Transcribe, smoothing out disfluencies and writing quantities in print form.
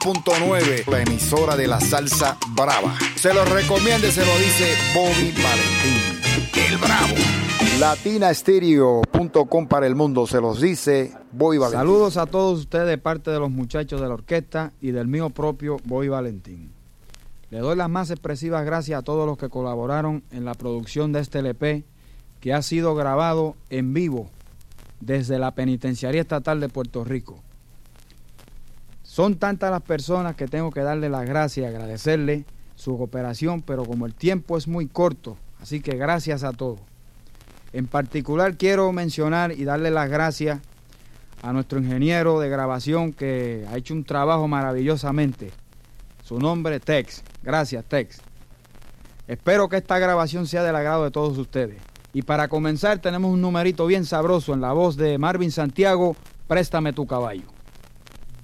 106.9, la emisora de la salsa brava. Se lo recomiende, se lo dice Bobby Valentín, el bravo. Latinastereo.com para el mundo, se los dice Bobby Valentín. Saludos a todos ustedes de parte de los muchachos de la orquesta y del mío propio Bobby Valentín. Le doy las más expresivas gracias a todos los que colaboraron en la producción de este LP, que ha sido grabado en vivo desde la Penitenciaría Estatal de Puerto Rico. Son tantas las personas que tengo que darle las gracias y agradecerle su cooperación, pero como el tiempo es muy corto, así que gracias a todos. En particular quiero mencionar y darle las gracias a nuestro ingeniero de grabación que ha hecho un trabajo maravillosamente. Su nombre es Tex. Gracias, Tex. Espero que esta grabación sea del agrado de todos ustedes. Y para comenzar tenemos un numerito bien sabroso en la voz de Marvin Santiago, Préstame tu caballo.